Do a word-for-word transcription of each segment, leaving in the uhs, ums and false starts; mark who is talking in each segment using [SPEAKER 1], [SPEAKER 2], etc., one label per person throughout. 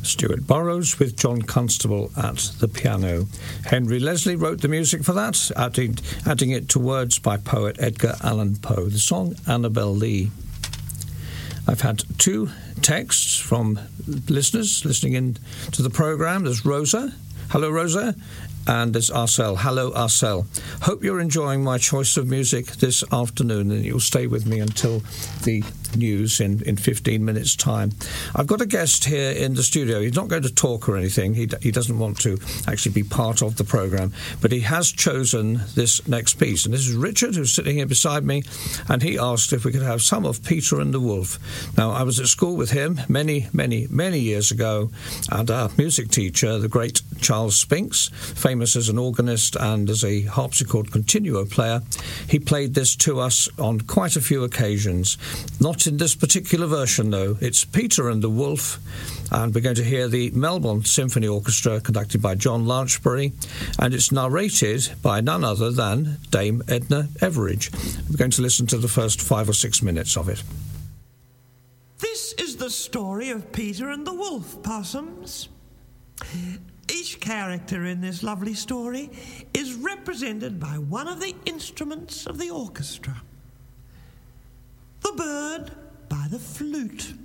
[SPEAKER 1] Stuart Burrows with John Constable at the piano. Henry Leslie wrote the music for that, adding, adding it to words by poet Edgar Allan Poe. The song Annabel Lee. I've had two texts from listeners listening in to the programme. There's Rosa. Hello, Rosa. And there's Arcel. Hello, Arcel. Hope you're enjoying my choice of music this afternoon, and you'll stay with me until the news in, in fifteen minutes' time. I've got a guest here in the studio. He's not going to talk or anything. He, he doesn't want to actually be part of the programme, but he has chosen this next piece. And this is Richard, who's sitting here beside me, and he asked if we could have some of Peter and the Wolf. Now, I was at school with him many, many, many years ago, and our music teacher, the great Charles Spinks, famous as an organist and as a harpsichord continuo player, he played this to us on quite a few occasions. Not in this particular version, though. It's Peter and the Wolf, and we're going to hear the Melbourne Symphony Orchestra conducted by John Larchbury, and it's narrated by none other than Dame Edna Everage. We're going to listen to the first five or six minutes of it.
[SPEAKER 2] This is the story of Peter and the Wolf, Possums. Each character in this lovely story is represented by one of the instruments of the orchestra. The bird by the flute.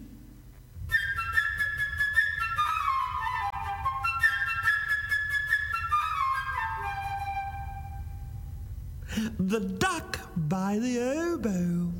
[SPEAKER 2] The duck by the oboe.